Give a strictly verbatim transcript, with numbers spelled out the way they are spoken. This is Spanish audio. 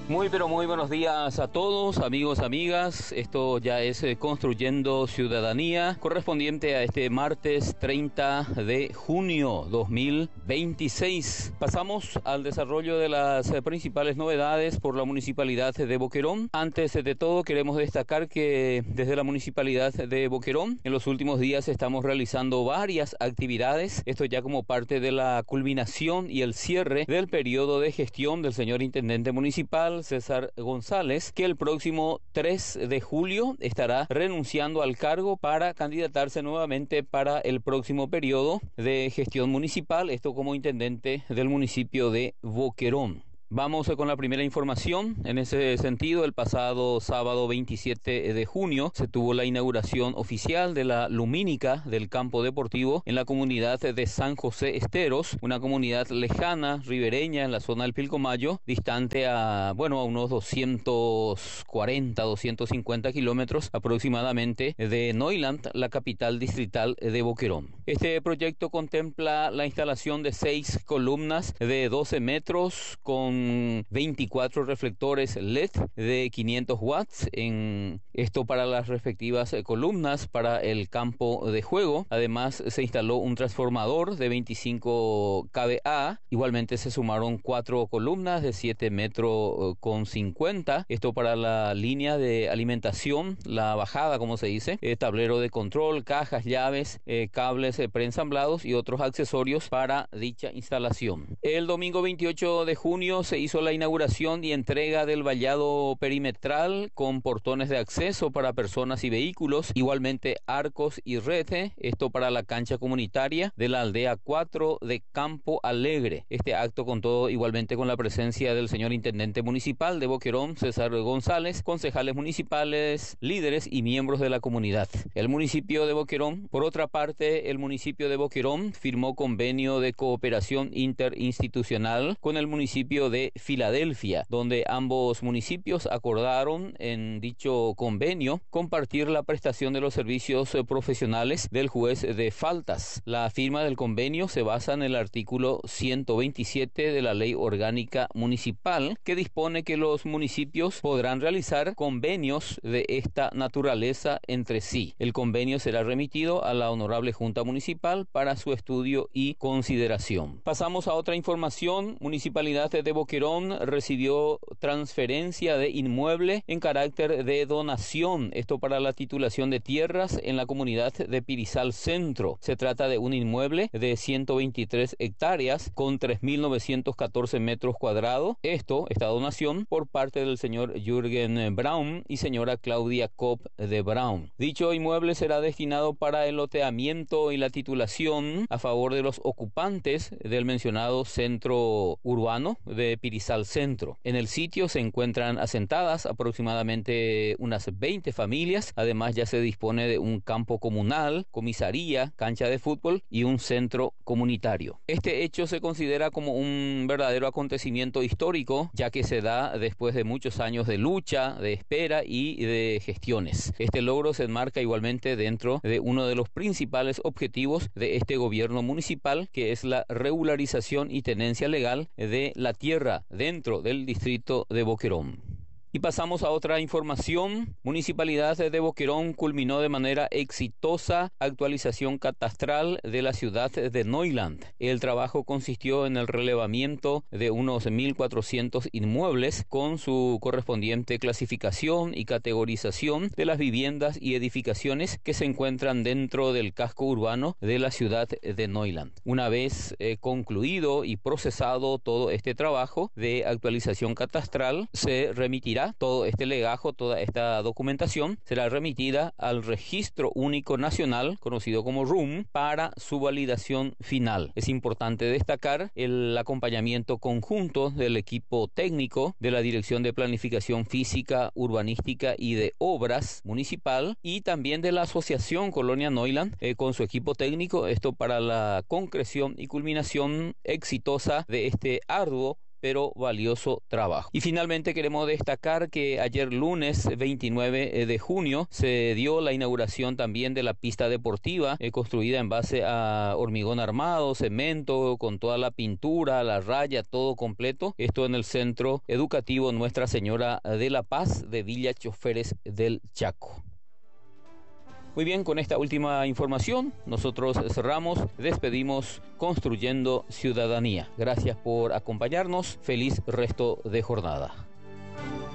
Muy pero muy buenos días a todos, amigos, amigas. Esto ya es eh, Construyendo Ciudadanía, correspondiente a este martes treinta de junio dos mil veintiséis. Pasamos al desarrollo de las eh, principales novedades por la Municipalidad de Boquerón. Antes de todo, queremos destacar que desde la Municipalidad de Boquerón, en los últimos días estamos realizando varias actividades. Esto ya como parte de la culminación y el cierre del periodo de gestión del señor Intendente Municipal, César González, que el próximo tres de julio estará renunciando al cargo para candidatarse nuevamente para el próximo periodo de gestión municipal, esto como intendente del municipio de Boquerón. Vamos con la primera información. En ese sentido, el pasado sábado veintisiete de junio se tuvo la inauguración oficial de la lumínica del campo deportivo en la comunidad de San José Esteros, una comunidad lejana, ribereña, en la zona del Pilcomayo, distante a, bueno, a unos doscientos cuarenta, doscientos cincuenta kilómetros aproximadamente de Neuland, la capital distrital de Boquerón. Este proyecto contempla la instalación de seis columnas de doce metros con veinticuatro reflectores L E D de quinientos watts, en esto para las respectivas columnas para el campo de juego. Además se instaló un transformador de veinticinco kVA. Igualmente se sumaron cuatro columnas de siete metros con cincuenta, esto para la línea de alimentación, la bajada como se dice, eh, tablero de control, cajas, llaves, eh, cables eh, preensamblados y otros accesorios para dicha instalación. El domingo veintiocho de junio se hizo la inauguración y entrega del vallado perimetral con portones de acceso para personas y vehículos, igualmente arcos y redes, esto para la cancha comunitaria de la aldea cuatro de Campo Alegre. Este acto contó igualmente con la presencia del señor Intendente Municipal de Boquerón, César González, concejales municipales, líderes y miembros de la comunidad. El municipio de Boquerón, por otra parte, el municipio de Boquerón firmó convenio de cooperación interinstitucional con el municipio de Filadelfia, donde ambos municipios acordaron en dicho convenio compartir la prestación de los servicios profesionales del juez de faltas. La firma del convenio se basa en el artículo ciento veintisiete de la Ley Orgánica Municipal, que dispone que los municipios podrán realizar convenios de esta naturaleza entre sí. El convenio será remitido a la Honorable Junta Municipal para su estudio y consideración. Pasamos a otra información. Municipalidad de Boquerón recibió transferencia de inmueble en carácter de donación, esto para la titulación de tierras en la comunidad de Pirizal Centro. Se trata de un inmueble de ciento veintitrés hectáreas con tres mil novecientos catorce metros cuadrados. Esto, esta donación por parte del señor Jürgen Braun y señora Claudia Kopp de Braun. Dicho inmueble será destinado para el loteamiento y la titulación a favor de los ocupantes del mencionado centro urbano de Pirizal Centro. En el sitio se encuentran asentadas aproximadamente unas veinte familias. Además ya se dispone de un campo comunal, comisaría, cancha de fútbol y un centro comunitario. Este hecho se considera como un verdadero acontecimiento histórico, ya que se da después de muchos años de lucha, de espera y de gestiones. Este logro se enmarca igualmente dentro de uno de los principales objetivos de este gobierno municipal, que es la regularización y tenencia legal de la tierra dentro del distrito de Boquerón. Y pasamos a otra información. Municipalidad de Boquerón culminó de manera exitosa actualización catastral de la ciudad de Neuland. El trabajo consistió en el relevamiento de unos mil cuatrocientos inmuebles con su correspondiente clasificación y categorización de las viviendas y edificaciones que se encuentran dentro del casco urbano de la ciudad de Neuland. Una vez eh, concluido y procesado todo este trabajo de actualización catastral, se remitirá todo este legajo, toda esta documentación será remitida al Registro Único Nacional, conocido como R U M, para su validación final. Es importante destacar el acompañamiento conjunto del equipo técnico de la Dirección de Planificación Física, Urbanística y de Obras Municipal y también de la Asociación Colonia Neuland eh, con su equipo técnico, esto para la concreción y culminación exitosa de este arduo pero valioso trabajo. Y finalmente queremos destacar que ayer lunes veintinueve de junio se dio la inauguración también de la pista deportiva eh, construida en base a hormigón armado, cemento, con toda la pintura, la raya, todo completo. Esto en el Centro Educativo Nuestra Señora de la Paz de Villa Choferes del Chaco. Muy bien, con esta última información nosotros cerramos, despedimos Construyendo Ciudadanía. Gracias por acompañarnos. Feliz resto de jornada.